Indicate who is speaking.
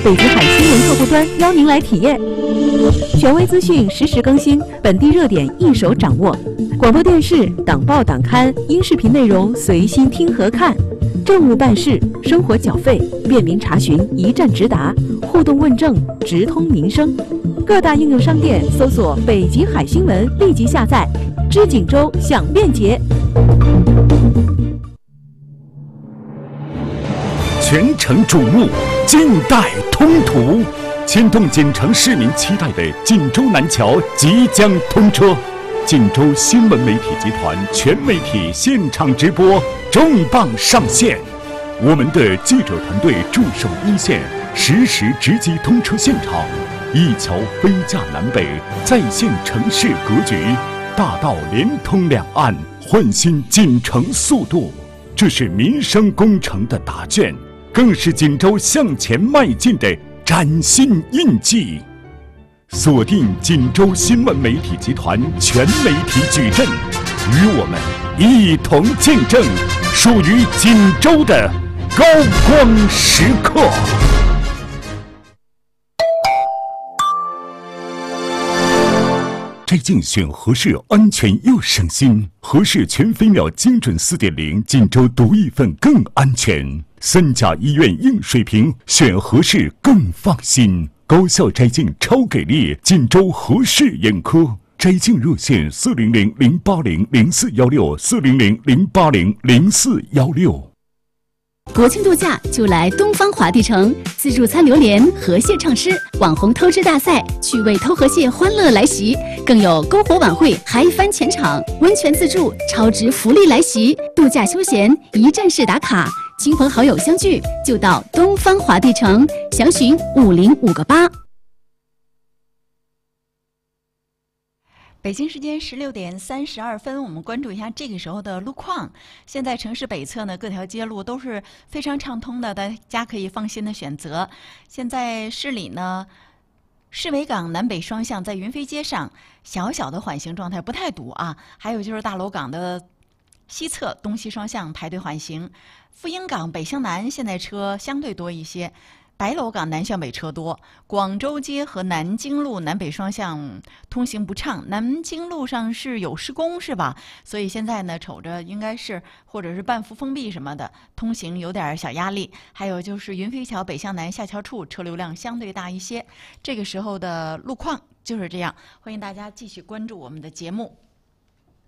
Speaker 1: 北极海新闻客户端邀您来体验。权威资讯实时更新，本地热点一手掌握。广播电视、党报党刊、音视频内容随心听和看。政务办事、生活缴费、便民查询一站直达，互动问政直通民生。各大应用商店搜索“北极海新闻”，立即下载。知锦州享便捷。
Speaker 2: 全城瞩目，近代通途，牵动锦城市民期待的锦州南桥即将通车。锦州新闻媒体集团全媒体现场直播重磅上线，我们的记者团队驻守一线，实时直击通车现场，一桥飞架南北，再现城市格局，大道连通两岸，焕新锦城速度。这是民生工程的答卷，更是锦州向前迈进的崭新印记。锁定锦州新闻媒体集团全媒体矩阵，与我们一同见证属于锦州的高光时刻。摘镜选合适，安全又省心。合适全飞秒精准4.0，锦州独一份更安全。3甲医院硬水平，选合适更放心。高效摘镜超给力，锦州合适眼科摘镜热线400-080-0416，400-080-0416。
Speaker 3: 国庆度假就来东方华地城，自助餐榴莲、河蟹畅吃，网红偷吃大赛，趣味偷河蟹欢乐来袭，更有篝火晚会嗨翻全场，温泉自助超值福利来袭，度假休闲一站式打卡，亲朋好友相聚就到东方华地城，详询505-8。
Speaker 4: 北京时间16:32，我们关注一下这个时候的路况。现在城市北侧呢，各条街路都是非常畅通的，大家可以放心的选择。现在市里呢，市委港南北双向在云飞街上小小的缓行状态，不太堵啊。还有就是大楼港的西侧东西双向排队缓行。富英港北向南现在车相对多一些。白楼港南向北车多，广州街和南京路南北双向通行不畅，南京路上是有施工是吧？所以现在呢，瞅着应该是或者是半幅封闭什么的，通行有点小压力。还有就是云飞桥北向南下桥处车流量相对大一些，这个时候的路况就是这样。欢迎大家继续关注我们的节目。